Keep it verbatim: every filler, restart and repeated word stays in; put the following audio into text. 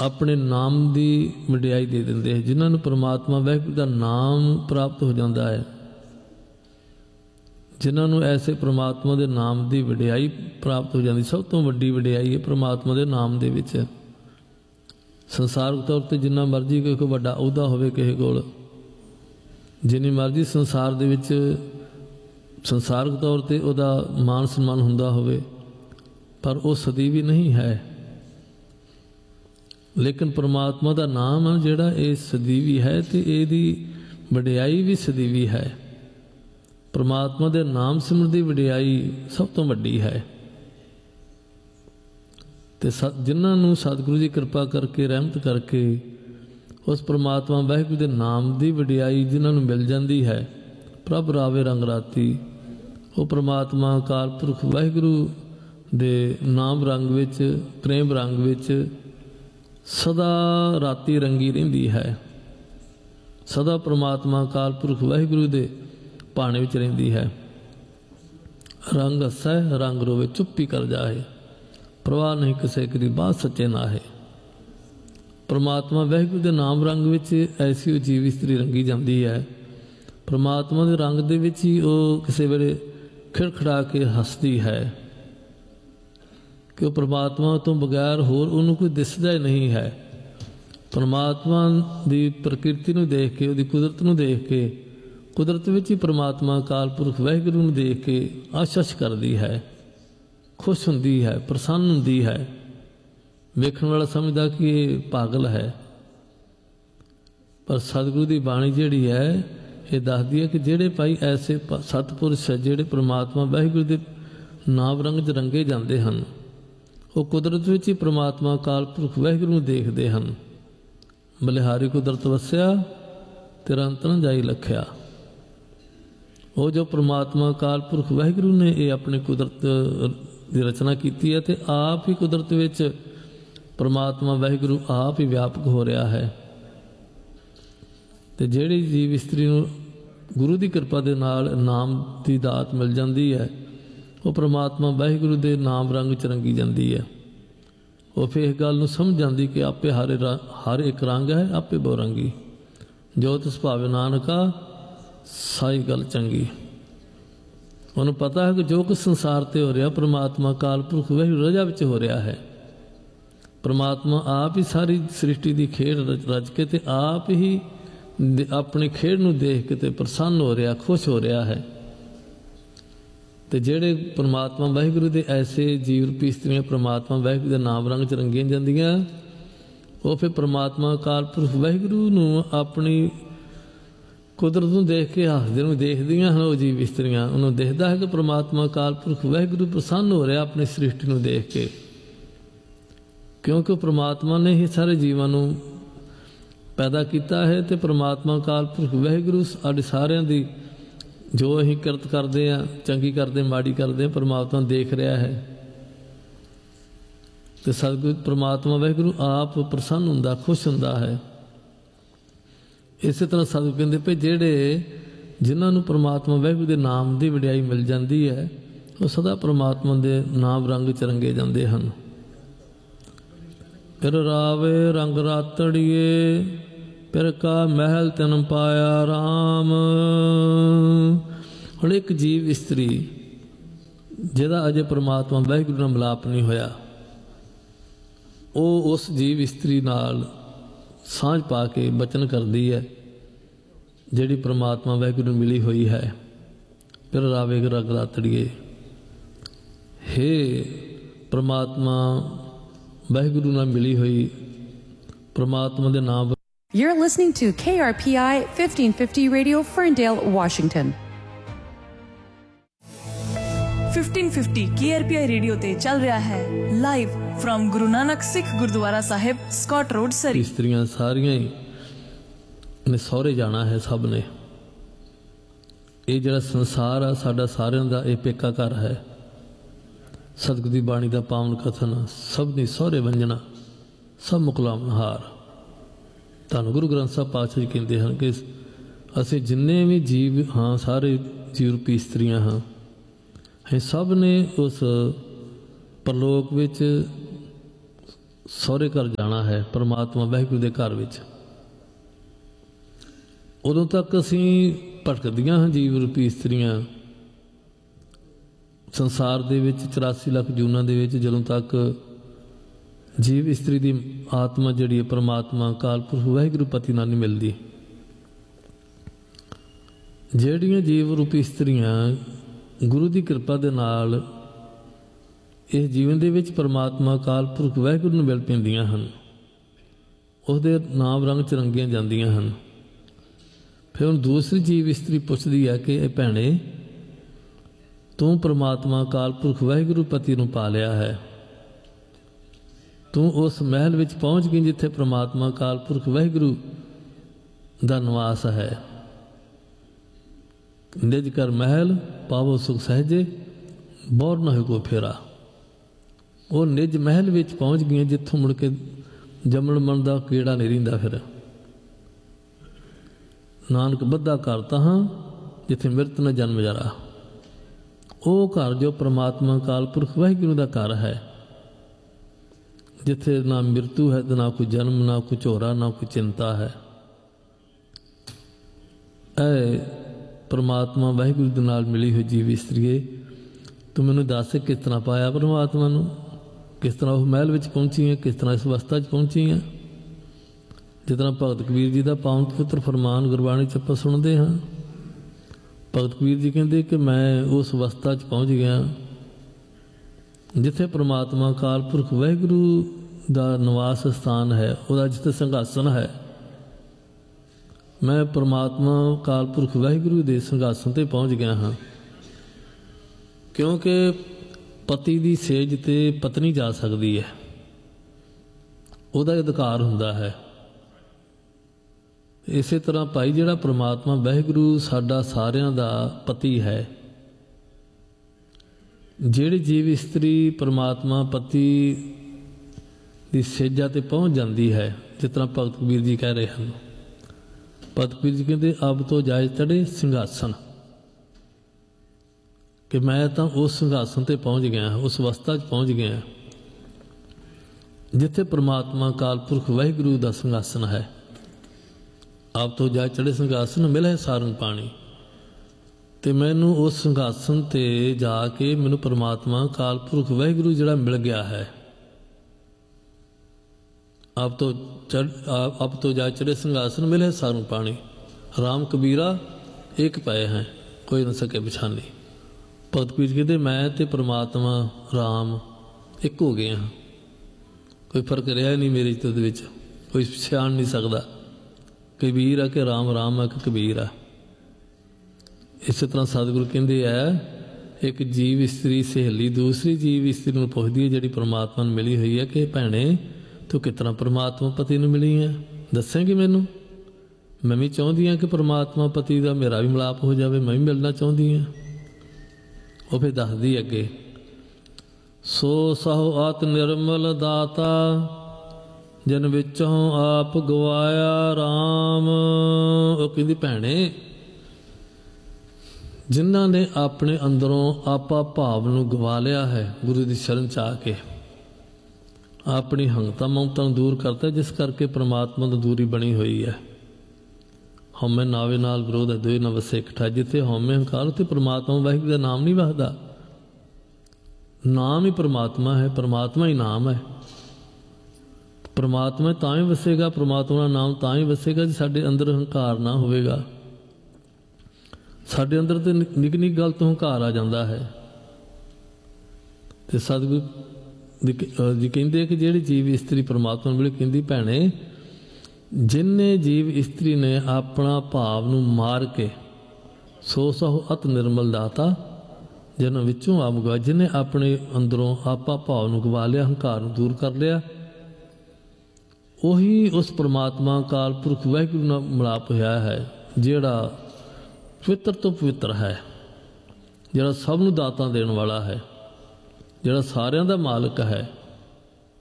ਆਪਣੇ ਨਾਮ ਦੀ ਵਡਿਆਈ ਦੇ ਦਿੰਦੇ ਹੈ। ਜਿਨ੍ਹਾਂ ਨੂੰ ਪ੍ਰਮਾਤਮਾ ਵਾਹਿਗੁਰੂ ਦਾ ਨਾਮ ਪ੍ਰਾਪਤ ਹੋ ਜਾਂਦਾ ਹੈ, ਜਿਨ੍ਹਾਂ ਨੂੰ ਐਸੇ ਪ੍ਰਮਾਤਮਾ ਦੇ ਨਾਮ ਦੀ ਵਡਿਆਈ ਪ੍ਰਾਪਤ ਹੋ ਜਾਂਦੀ, ਸਭ ਤੋਂ ਵੱਡੀ ਵਡਿਆਈ ਹੈ ਪ੍ਰਮਾਤਮਾ ਦੇ ਨਾਮ ਦੇ ਵਿੱਚ। ਸੰਸਾਰਕ ਤੌਰ 'ਤੇ ਜਿੰਨਾ ਮਰਜ਼ੀ ਕੋਈ ਵੱਡਾ ਅਹੁਦਾ ਹੋਵੇ ਕਿਸੇ ਕੋਲ, ਜਿੰਨੀ ਮਰਜ਼ੀ ਸੰਸਾਰ ਦੇ ਵਿੱਚ ਸੰਸਾਰਕ ਤੌਰ 'ਤੇ ਉਹਦਾ ਮਾਨ ਸਨਮਾਨ ਹੁੰਦਾ ਹੋਵੇ, ਪਰ ਉਹ ਸਦੀਵੀ ਨਹੀਂ ਹੈ। ਲੇਕਿਨ ਪ੍ਰਮਾਤਮਾ ਦਾ ਨਾਮ ਹੈ ਜਿਹੜਾ, ਇਹ ਸਦੀਵੀ ਹੈ ਅਤੇ ਇਹਦੀ ਵਡਿਆਈ ਵੀ ਸਦੀਵੀ ਹੈ। ਪ੍ਰਮਾਤਮਾ ਦੇ ਨਾਮ ਸਿਮਰਨ ਦੀ ਵਡਿਆਈ ਸਭ ਤੋਂ ਵੱਡੀ ਹੈ। ਅਤੇ ਸ ਜਿਨ੍ਹਾਂ ਨੂੰ ਸਤਿਗੁਰੂ ਦੀ ਕਿਰਪਾ ਕਰਕੇ, ਰਹਿਮਤ ਕਰਕੇ ਉਸ ਪ੍ਰਮਾਤਮਾ ਵਾਹਿਗੁਰੂ ਦੇ ਨਾਮ ਦੀ ਵਡਿਆਈ ਜਿਨ੍ਹਾਂ ਨੂੰ ਮਿਲ ਜਾਂਦੀ ਹੈ, ਪ੍ਰਭ ਰਾਵੇ ਰੰਗ ਰਾਤੀ, ਉਹ ਪ੍ਰਮਾਤਮਾ ਅਕਾਲ ਪੁਰਖ ਵਾਹਿਗੁਰੂ ਦੇ ਨਾਮ ਰੰਗ ਵਿੱਚ, ਪ੍ਰੇਮ ਰੰਗ ਵਿੱਚ ਸਦਾ ਰਾਤੀ ਰੰਗੀ ਰਹਿੰਦੀ ਹੈ। ਸਦਾ ਪ੍ਰਮਾਤਮਾ ਅਕਾਲ ਪੁਰਖ ਵਾਹਿਗੁਰੂ ਦੇ ਭਾਣੇ ਵਿੱਚ ਰਹਿੰਦੀ ਹੈ। ਰੰਗ ਹੱਸੈ ਰੰਗ ਰੋਵੇ, ਚੁੱਪੀ ਕਰ ਜਾਏ, ਪ੍ਰਵਾਹ ਨਹੀਂ ਕਿਸੇ ਦੀ ਬਾਤ ਸੱਚੇ ਨਾ ਹੈ। ਪ੍ਰਮਾਤਮਾ ਵਾਹਿਗੁਰੂ ਦੇ ਨਾਮ ਰੰਗ ਵਿੱਚ ਐਸੀ ਉਹ ਜੀਵ ਇਸਤਰੀ ਰੰਗੀ ਜਾਂਦੀ ਹੈ। ਪ੍ਰਮਾਤਮਾ ਦੇ ਰੰਗ ਦੇ ਵਿੱਚ ਹੀ ਉਹ ਕਿਸੇ ਵੇਲੇ ਖਿੜਖੜਾ ਕੇ ਹੱਸਦੀ ਹੈ ਕਿ ਉਹ ਪ੍ਰਮਾਤਮਾ ਤੋਂ ਬਗੈਰ ਹੋਰ ਉਹਨੂੰ ਕੋਈ ਦਿਸਦਾ ਹੀ ਨਹੀਂ ਹੈ। ਪ੍ਰਮਾਤਮਾ ਦੀ ਪ੍ਰਕਿਰਤੀ ਨੂੰ ਦੇਖ ਕੇ, ਉਹਦੀ ਕੁਦਰਤ ਨੂੰ ਦੇਖ ਕੇ, ਕੁਦਰਤ ਵਿੱਚ ਹੀ ਪ੍ਰਮਾਤਮਾ ਅਕਾਲ ਪੁਰਖ ਵਾਹਿਗੁਰੂ ਨੂੰ ਦੇਖ ਕੇ ਆਸ਼ਸ਼ ਕਰਦੀ ਹੈ, ਖੁਸ਼ ਹੁੰਦੀ ਹੈ, ਪ੍ਰਸੰਨ ਹੁੰਦੀ ਹੈ। ਵੇਖਣ ਵਾਲਾ ਸਮਝਦਾ ਕਿ ਇਹ ਪਾਗਲ ਹੈ, ਪਰ ਸਤਿਗੁਰੂ ਦੀ ਬਾਣੀ ਜਿਹੜੀ ਹੈ ਇਹ ਦੱਸਦੀ ਹੈ ਕਿ ਜਿਹੜੇ ਭਾਈ ਐਸੇ ਸਤਿਪੁਰਸ਼ ਹੈ, ਜਿਹੜੇ ਪ੍ਰਮਾਤਮਾ ਵਾਹਿਗੁਰੂ ਦੇ ਨਾਮ ਰੰਗ 'ਚ ਰੰਗੇ ਜਾਂਦੇ ਹਨ, ਉਹ ਕੁਦਰਤ ਵਿੱਚ ਹੀ ਪ੍ਰਮਾਤਮਾ ਅਕਾਲ ਪੁਰਖ ਵਾਹਿਗੁਰੂ ਨੂੰ ਦੇਖਦੇ ਹਨ। ਬਲਿਹਾਰੀ ਕੁਦਰਤ ਵਸਿਆ, ਤੇਰਾ ਅੰਤ ਨ ਜਾਈ ਲਖਿਆ। ਉਹ ਜੋ ਪ੍ਰਮਾਤਮਾ ਅਕਾਲ ਪੁਰਖ ਵਾਹਿਗੁਰੂ ਨੇ ਇਹ ਆਪਣੀ ਕੁਦਰਤ ਦੀ ਰਚਨਾ ਕੀਤੀ ਹੈ, ਅਤੇ ਆਪ ਹੀ ਕੁਦਰਤ ਵਿੱਚ ਪ੍ਰਮਾਤਮਾ ਵਾਹਿਗੁਰੂ ਆਪ ਹੀ ਵਿਆਪਕ ਹੋ ਰਿਹਾ ਹੈ। ਅਤੇ ਜਿਹੜੀ ਜੀਵ ਇਸਤਰੀ ਨੂੰ ਗੁਰੂ ਦੀ ਕਿਰਪਾ ਦੇ ਨਾਲ ਨਾਮ ਦੀ ਦਾਤ ਮਿਲ ਜਾਂਦੀ ਹੈ, ਉਹ ਪ੍ਰਮਾਤਮਾ ਵਾਹਿਗੁਰੂ ਦੇ ਨਾਮ ਰੰਗ 'ਚ ਰੰਗੀ ਜਾਂਦੀ ਹੈ। ਉਹ ਫਿਰ ਇਸ ਗੱਲ ਨੂੰ ਸਮਝ ਜਾਂਦੀ ਕਿ ਆਪੇ ਹਰ ਹਰ ਇੱਕ ਰੰਗ ਹੈ, ਆਪੇ ਬਹੁ ਰੰਗੀ, ਜੋ ਤਿਸ ਭਾਵੇ ਨਾਨਕਾ ਸਾਈ ਗੱਲ ਚੰਗੀ। ਉਹਨੂੰ ਪਤਾ ਹੈ ਕਿ ਜੋ ਕੁਛ ਸੰਸਾਰ 'ਤੇ ਹੋ ਰਿਹਾ, ਪ੍ਰਮਾਤਮਾ ਅਕਾਲ ਪੁਰਖ ਵਾਹਿਗੁਰੂ ਰਜਾ ਵਿੱਚ ਹੋ ਰਿਹਾ ਹੈ। ਪ੍ਰਮਾਤਮਾ ਆਪ ਹੀ ਸਾਰੀ ਸ੍ਰਿਸ਼ਟੀ ਦੀ ਖੇਡ ਰਚ ਕੇ ਅਤੇ ਆਪ ਹੀ ਆਪਣੀ ਖੇਡ ਨੂੰ ਦੇਖ ਕੇ ਤੇ ਪ੍ਰਸੰਨ ਹੋ ਰਿਹਾ, ਖੁਸ਼ ਹੋ ਰਿਹਾ ਹੈ। ਅਤੇ ਜਿਹੜੇ ਪ੍ਰਮਾਤਮਾ ਵਾਹਿਗੁਰੂ ਦੇ ਐਸੇ ਜੀਵ ਰੂਪੀ ਇਸਤਰੀਆਂ ਪ੍ਰਮਾਤਮਾ ਵਾਹਿਗੁਰੂ ਦੇ ਨਾਮ ਰੰਗ 'ਚ ਰੰਗੀਆਂ ਜਾਂਦੀਆਂ, ਉਹ ਫਿਰ ਪ੍ਰਮਾਤਮਾ ਅਕਾਲ ਪੁਰਖ ਵਾਹਿਗੁਰੂ ਨੂੰ ਆਪਣੀ ਕੁਦਰਤ ਨੂੰ ਦੇਖ ਕੇ ਹੱਸਦੇ ਨੂੰ ਦੇਖਦੀਆਂ ਹਨ। ਉਹ ਜੀਵ ਇਸਤਰੀਆਂ, ਉਹਨੂੰ ਦਿਖਦਾ ਹੈ ਕਿ ਪ੍ਰਮਾਤਮਾ ਅਕਾਲ ਪੁਰਖ ਵਾਹਿਗੁਰੂ ਪ੍ਰਸੰਨ ਹੋ ਰਿਹਾ ਆਪਣੀ ਸ੍ਰਿਸ਼ਟੀ ਨੂੰ ਦੇਖ ਕੇ, ਕਿਉਂਕਿ ਪ੍ਰਮਾਤਮਾ ਨੇ ਹੀ ਸਾਰੇ ਜੀਵਾਂ ਨੂੰ ਪੈਦਾ ਕੀਤਾ ਹੈ। ਅਤੇ ਪ੍ਰਮਾਤਮਾ ਅਕਾਲ ਪੁਰਖ ਵਾਹਿਗੁਰੂ ਸਾਡੇ ਸਾਰਿਆਂ ਦੀ ਜੋ ਅਸੀਂ ਕਿਰਤ ਕਰਦੇ ਹਾਂ, ਚੰਗੀ ਕਰਦੇ, ਮਾੜੀ ਕਰਦੇ, ਪ੍ਰਮਾਤਮਾ ਦੇਖ ਰਿਹਾ ਹੈ। ਅਤੇ ਸਤਿਗੁਰੂ ਪ੍ਰਮਾਤਮਾ ਵਾਹਿਗੁਰੂ ਆਪ ਪ੍ਰਸੰਨ ਹੁੰਦਾ, ਖੁਸ਼ ਹੁੰਦਾ ਹੈ। ਇਸੇ ਤਰ੍ਹਾਂ ਸਤਿਗੁਰੂ ਕਹਿੰਦੇ ਪਏ ਜਿਹੜੇ ਜਿਨ੍ਹਾਂ ਨੂੰ ਪ੍ਰਮਾਤਮਾ ਵਾਹਿਗੁਰੂ ਦੇ ਨਾਮ ਦੀ ਵਡਿਆਈ ਮਿਲ ਜਾਂਦੀ ਹੈ, ਉਹ ਸਦਾ ਪ੍ਰਮਾਤਮਾ ਦੇ ਨਾਮ ਰੰਗ 'ਚ ਰੰਗੇ ਜਾਂਦੇ ਹਨ। ਫਿਰ ਰਾਵੇ ਰੰਗ ਰਾਤੜੀਏ, ਫਿਰ ਕਾ ਮਹਿਲ ਤਨ ਪਾਇਆ ਰਾਮ। ਹੁਣ ਇੱਕ ਜੀਵ ਇਸਤਰੀ ਜਿਹਦਾ ਅਜੇ ਪ੍ਰਮਾਤਮਾ ਵਾਹਿਗੁਰੂ ਨਾਲ ਮਿਲਾਪ ਨਹੀਂ ਹੋਇਆ, ਉਹ ਉਸ ਜੀਵ ਇਸਤਰੀ ਨਾਲ ਸਾਂਝ ਪਾ ਕੇ ਬਚਨ ਕਰਦੀ ਹੈ ਜਿਹੜੀ ਪ੍ਰਮਾਤਮਾ ਵਾਹਿਗੁਰੂ ਨੂੰ ਮਿਲੀ ਹੋਈ ਹੈ। ਫਿਰ ਰਾਵੇ ਰੰਗ ਰਾਤੜੀਏ, ਹੇ ਪ੍ਰਮਾਤਮਾ ਵਾਹਿਗੁਰੂ ਨਾਲ ਮਿਲੀ ਹੋਈ ਪ੍ਰਮਾਤਮਾ ਦੇ ਨਾਮ। You're listening to K R P I fifteen fifty Radio, Ferndale, Washington. fifteen fifty K R P I radio ਤੇ ਚੱਲ ਰਿਹਾ ਹੈ ਲਾਈਵ ਫਰਮ ਗੁਰੂ ਨਾਨਕ ਸਿੱਖ ਗੁਰਦੁਆਰਾ ਸਾਹਿਬ, ਸਕਾਟ ਰੋਡ, ਸਰੀ। ਇਸਤਰੀਆਂ ਸਾਰੀਆਂ ਹੀ ਨੇ ਸਹੁਰੇ ਜਾਣਾ ਹੈ ਸਭ ਨੇ। ਇਹ ਜਿਹੜਾ ਸੰਸਾਰ ਆ ਸਾਡਾ ਸਾਰਿਆਂ ਦਾ ਇਹ ਪੇਕਾ ਘਰ ਹੈ। ਸਤਿਗੁਰੂ ਦੀ ਬਾਣੀ ਦਾ ਪਾਵਨ ਕਥਨ, ਸਭ ਦੀ ਸਹੁਰੇ ਵੰਜਣਾ ਸਭ ਮੁਕਲਾਮਨਹਾਰ। ਤੁਹਾਨੂੰ ਗੁਰੂ ਗ੍ਰੰਥ ਸਾਹਿਬ ਪਾਤਸ਼ਾਹ ਜੀ ਕਹਿੰਦੇ ਹਨ ਕਿ ਅਸੀਂ ਜਿੰਨੇ ਵੀ ਜੀਵ ਹਾਂ, ਸਾਰੇ ਜੀਵ ਰੂਪੀ ਇਸਤਰੀਆਂ ਹਾਂ, ਅਸੀਂ ਸਭ ਨੇ ਉਸ ਪਰਲੋਕ ਵਿੱਚ ਸਹੁਰੇ ਘਰ ਜਾਣਾ ਹੈ, ਪਰਮਾਤਮਾ ਵਾਹਿਗੁਰੂ ਦੇ ਘਰ ਵਿੱਚ। ਉਦੋਂ ਤੱਕ ਅਸੀਂ ਭਟਕਦੀਆਂ ਹਾਂ ਜੀਵ ਰੂਪੀ ਇਸਤਰੀਆਂ ਸੰਸਾਰ ਦੇ ਵਿੱਚ ਚੁਰਾਸੀ ਲੱਖ ਜੂਨਾਂ ਦੇ ਵਿੱਚ, ਜਦੋਂ ਤੱਕ ਜੀਵ ਇਸਤਰੀ ਦੀ ਆਤਮਾ ਜਿਹੜੀ ਹੈ ਪਰਮਾਤਮਾ ਅਕਾਲ ਪੁਰਖ ਵਾਹਿਗੁਰੂ ਪਤੀ ਨਾਲ ਨਹੀਂ ਮਿਲਦੀ। ਜਿਹੜੀਆਂ ਜੀਵ ਰੂਪੀ ਇਸਤਰੀਆਂ ਗੁਰੂ ਦੀ ਕਿਰਪਾ ਦੇ ਨਾਲ ਇਸ ਜੀਵਨ ਦੇ ਵਿੱਚ ਪਰਮਾਤਮਾ ਅਕਾਲ ਪੁਰਖ ਵਾਹਿਗੁਰੂ ਨੂੰ ਮਿਲ ਪੈਂਦੀਆਂ ਹਨ, ਉਹਦੇ ਨਾਮ ਰੰਗ 'ਚ ਰੰਗੀਆਂ ਜਾਂਦੀਆਂ ਹਨ। ਫਿਰ ਹੁਣ ਦੂਸਰੀ ਜੀਵ ਇਸਤਰੀ ਪੁੱਛਦੀ ਹੈ ਕਿ ਇਹ ਭੈਣੇ, ਤੂੰ ਪਰਮਾਤਮਾ ਅਕਾਲ ਪੁਰਖ ਵਾਹਿਗੁਰੂ ਪਤੀ ਨੂੰ ਪਾ ਲਿਆ ਹੈ, ਤੂੰ ਉਸ ਮਹਿਲ ਵਿੱਚ ਪਹੁੰਚ ਗਈ ਜਿੱਥੇ ਪਰਮਾਤਮਾ ਅਕਾਲ ਪੁਰਖ ਵਾਹਿਗੁਰੂ ਦਾ ਨਿਵਾਸ ਹੈ। ਨਿਜ ਕਰ ਮਹਿਲ ਪਾਵੋ ਸੁਖ ਸਹਿਜੇ, ਬੋਰ ਨਾ ਹੋ ਕੋ ਫੇਰਾ। ਉਹ ਨਿਜ ਮਹਿਲ ਵਿੱਚ ਪਹੁੰਚ ਗਈਆਂ ਜਿੱਥੋਂ ਮੁੜ ਕੇ ਜੰਮਣ ਮਰਨ ਦਾ ਕੀੜਾ ਨਹੀਂ ਰਹਿੰਦਾ। ਫਿਰ ਨਾਨਕ ਬੱਧਾ ਕਰਤਾ ਹਾਂ ਜਿੱਥੇ ਮਿਰਤ ਨਾ ਜਨਮ ਜਰਾ। ਉਹ ਘਰ ਜੋ ਪਰਮਾਤਮਾ ਅਕਾਲ ਪੁਰਖ ਵਾਹਿਗੁਰੂ ਦਾ ਘਰ ਹੈ, ਜਿੱਥੇ ਨਾ ਮਿਰਤੂ ਹੈ, ਨਾ ਕੋਈ ਜਨਮ, ਨਾ ਕੋਈ ਝੋਰਾ, ਨਾ ਕੋਈ ਚਿੰਤਾ ਹੈ। ਐ ਪਰਮਾਤਮਾ ਵਾਹਿਗੁਰੂ ਦੇ ਨਾਲ ਮਿਲੀ ਹੋਈ ਜੀਵ ਇਸਤਰੀਏ, ਤੂੰ ਮੈਨੂੰ ਦੱਸ ਕਿਸ ਤਰ੍ਹਾਂ ਪਾਇਆ ਪਰਮਾਤਮਾ ਨੂੰ, ਕਿਸ ਤਰ੍ਹਾਂ ਉਹ ਮਹਿਲ ਵਿੱਚ ਪਹੁੰਚੀ ਹੈ, ਕਿਸ ਤਰ੍ਹਾਂ ਇਸ ਅਵਸਥਾ 'ਚ ਪਹੁੰਚੀ ਹੈ। ਜਿਸ ਤਰ੍ਹਾਂ ਭਗਤ ਕਬੀਰ ਜੀ ਦਾ ਪਾਵਨ ਪਵਿੱਤਰ ਫਰਮਾਨ ਗੁਰਬਾਣੀ 'ਚ ਆਪਾਂ ਸੁਣਦੇ ਹਾਂ। ਭਗਤ ਕਬੀਰ ਜੀ ਕਹਿੰਦੇ ਕਿ ਮੈਂ ਉਸ ਅਵਸਥਾ 'ਚ ਪਹੁੰਚ ਗਿਆ ਜਿੱਥੇ ਪਰਮਾਤਮਾ ਅਕਾਲ ਪੁਰਖ ਵਾਹਿਗੁਰੂ ਦਾ ਨਿਵਾਸ ਸਥਾਨ ਹੈ, ਉਹਦਾ ਜਿੱਥੇ ਸਿੰਘਾਸਨ ਹੈ। ਮੈਂ ਪਰਮਾਤਮਾ ਅਕਾਲ ਪੁਰਖ ਵਾਹਿਗੁਰੂ ਦੇ ਸਿੰਘਾਸਨ 'ਤੇ ਪਹੁੰਚ ਗਿਆ ਹਾਂ, ਕਿਉਂਕਿ ਪਤੀ ਦੀ ਸੇਜ 'ਤੇ ਪਤਨੀ ਜਾ ਸਕਦੀ ਹੈ, ਉਹਦਾ ਅਧਿਕਾਰ ਹੁੰਦਾ ਹੈ। ਇਸੇ ਤਰ੍ਹਾਂ ਭਾਈ ਜਿਹੜਾ ਪਰਮਾਤਮਾ ਵਾਹਿਗੁਰੂ ਸਾਡਾ ਸਾਰਿਆਂ ਦਾ ਪਤੀ ਹੈ, ਜਿਹੜੀ ਜੀਵ ਇਸਤਰੀ ਪਰਮਾਤਮਾ ਪਤੀ ਦੀ ਸੇਜਾ 'ਤੇ ਪਹੁੰਚ ਜਾਂਦੀ ਹੈ, ਜਿਸ ਤਰ੍ਹਾਂ ਭਗਤ ਕਬੀਰ ਜੀ ਕਹਿ ਰਹੇ ਹਨ। ਭਗਤ ਕਬੀਰ ਜੀ ਕਹਿੰਦੇ ਅਬ ਤੋਂ ਜਾਇ ਚੜ੍ਹੇ ਸਿੰਘਾਸਨ, ਕਿ ਮੈਂ ਤਾਂ ਉਸ ਸਿੰਘਾਸਨ 'ਤੇ ਪਹੁੰਚ ਗਿਆ, ਉਸ ਅਵਸਥਾ 'ਚ ਪਹੁੰਚ ਗਿਆ ਜਿੱਥੇ ਪਰਮਾਤਮਾ ਅਕਾਲ ਪੁਰਖ ਵਾਹਿਗੁਰੂ ਦਾ ਸਿੰਘਾਸਨ ਹੈ। ਆਪ ਤੋਂ ਜਾ ਚੜ੍ਹੇ ਸਿੰਘਾਸਨ ਮਿਲੇ ਸਾਰੰਗ ਪਾਣੀ। ਅਤੇ ਮੈਨੂੰ ਉਸ ਸਿੰਘਾਸਨ 'ਤੇ ਜਾ ਕੇ ਮੈਨੂੰ ਪਰਮਾਤਮਾ ਅਕਾਲ ਪੁਰਖ ਵਾਹਿਗੁਰੂ ਜਿਹੜਾ ਮਿਲ ਗਿਆ ਹੈ। ਆਪ ਤੋਂ ਚੜ ਆਪ ਤੋਂ ਜਾ ਚੜ੍ਹੇ ਸਿੰਘਾਸਨ ਮਿਲੇ ਸਾਰੰਗ ਪਾਣੀ। ਰਾਮ ਕਬੀਰਾ ਇੱਕ ਪਏ ਹੈ, ਕੋਈ ਨਾ ਸਕੇ ਪਛਾਣੀ। ਭਗਤ ਕਬੀਰ ਕਹਿੰਦੇ ਮੈਂ ਅਤੇ ਪਰਮਾਤਮਾ ਰਾਮ ਇੱਕ ਹੋ ਗਏ ਹਾਂ, ਕੋਈ ਫਰਕ ਰਿਹਾ ਨਹੀਂ ਮੇਰੇ 'ਚ, ਉਹਦੇ ਵਿੱਚ ਕੋਈ ਪਛਾਣ ਨਹੀਂ ਸਕਦਾ ਕਬੀਰ ਆ ਕਿ ਰਾਮ, ਰਾਮ ਆ ਕਿ ਕਬੀਰ ਆ। ਇਸੇ ਤਰ੍ਹਾਂ ਸਤਿਗੁਰੂ ਕਹਿੰਦੇ ਆ, ਇੱਕ ਜੀਵ ਇਸਤਰੀ ਸਹੇਲੀ ਦੂਸਰੀ ਜੀਵ ਇਸਤਰੀ ਨੂੰ ਪੁੱਛਦੀ ਹੈ ਜਿਹੜੀ ਪਰਮਾਤਮਾ ਨੂੰ ਮਿਲੀ ਹੋਈ ਹੈ ਕਿ ਭੈਣੇ ਤੂੰ ਕਿਸ ਤਰ੍ਹਾਂ ਪਰਮਾਤਮਾ ਪਤੀ ਨੂੰ ਮਿਲੀ ਹੈ, ਦੱਸੇਂਗੀ ਮੈਨੂੰ? ਮੈਂ ਵੀ ਚਾਹੁੰਦੀ ਹਾਂ ਕਿ ਪਰਮਾਤਮਾ ਪਤੀ ਦਾ ਮੇਰਾ ਵੀ ਮਿਲਾਪ ਹੋ ਜਾਵੇ, ਮੈਂ ਵੀ ਮਿਲਣਾ ਚਾਹੁੰਦੀ ਹਾਂ। ਉਹ ਫਿਰ ਦੱਸਦੀ ਅੱਗੇ, ਸੋ ਸਹੁ ਆਤ ਨਿਰਮਲ ਦਾਤਾ ਜਨ ਵਿੱਚੋਂ ਆਪ ਗਵਾਇਆ ਰਾਮ। ਉਹ ਕਹਿੰਦੀ ਭੈਣੇ, ਜਿਨ੍ਹਾਂ ਨੇ ਆਪਣੇ ਅੰਦਰੋਂ ਆਪਾ ਭਾਵ ਨੂੰ ਗਵਾ ਲਿਆ ਹੈ, ਗੁਰੂ ਦੀ ਸ਼ਰਨ 'ਚ ਆ ਕੇ ਆਪਣੀ ਹੰਗਤਾ ਮਮਤਾ ਨੂੰ ਦੂਰ ਕਰਤਾ, ਜਿਸ ਕਰਕੇ ਪਰਮਾਤਮਾ ਤੋਂ ਦੂਰੀ ਬਣੀ ਹੋਈ ਹੈ। ਹਉਮੈ ਨਾਵੇ ਨਾਲ ਵਿਰੋਧ ਹੈ, ਦੋਏ ਨਾ ਵਸੇ ਇਕੱਠਾ। ਜਿੱਥੇ ਹਉਮੈ ਹੰਕਾਰ ਉੱਥੇ ਪਰਮਾਤਮਾ ਵਾਹਿਗੁਰੂ ਦਾ ਨਾਮ ਨਹੀਂ ਵਸਦਾ। ਨਾਮ ਹੀ ਪਰਮਾਤਮਾ ਹੈ, ਪਰਮਾਤਮਾ ਹੀ ਨਾਮ ਹੈ। ਪਰਮਾਤਮਾ ਤਾਂ ਹੀ ਵਸੇਗਾ, ਪਰਮਾਤਮਾ ਦਾ ਨਾਮ ਤਾਂ ਹੀ ਵਸੇਗਾ ਜੇ ਸਾਡੇ ਅੰਦਰ ਹੰਕਾਰ ਨਾ ਹੋਵੇਗਾ। ਸਾਡੇ ਅੰਦਰ ਤੇ ਨਿੱਕੀ ਨਿੱਕੀ ਗੱਲ ਤੋਂ ਹੰਕਾਰ ਆ ਜਾਂਦਾ ਹੈ। ਤੇ ਸਤਿਗੁਰੂ ਜੀ ਕਹਿੰਦੇ ਕਿ ਜਿਹੜੀ ਜੀਵ ਇਸਤਰੀ ਪਰਮਾਤਮਾ ਨੂੰ ਮਿਲੀ, ਕਹਿੰਦੀ ਭੈਣੇ ਜਿੰਨੇ ਜੀਵ ਇਸਤਰੀ ਨੇ ਆਪਣਾ ਭਾਵ ਨੂੰ ਮਾਰ ਕੇ ਸੋ ਸਹੁ ਅਤ ਨਿਰਮਲ ਦਾਤਾ ਜਿਹਨਾਂ ਵਿੱਚੋਂ ਆਪ ਗਵਾ, ਜਿਹਨੇ ਆਪਣੇ ਅੰਦਰੋਂ ਆਪਾ ਭਾਵ ਨੂੰ ਗਵਾ ਲਿਆ, ਹੰਕਾਰ ਨੂੰ ਦੂਰ ਕਰ ਲਿਆ, ਉਹੀ ਉਸ ਪਰਮਾਤਮਾ ਅਕਾਲ ਪੁਰਖ ਵਾਹਿਗੁਰੂ ਨਾਲ ਮਿਲਾਪ ਹੋਇਆ ਹੈ, ਜਿਹੜਾ ਪਵਿੱਤਰ ਤੋਂ ਪਵਿੱਤਰ ਹੈ, ਜਿਹੜਾ ਸਭ ਨੂੰ ਦਾਤਾਂ ਦੇਣ ਵਾਲਾ ਹੈ, ਜਿਹੜਾ ਸਾਰਿਆਂ ਦਾ ਮਾਲਕ ਹੈ।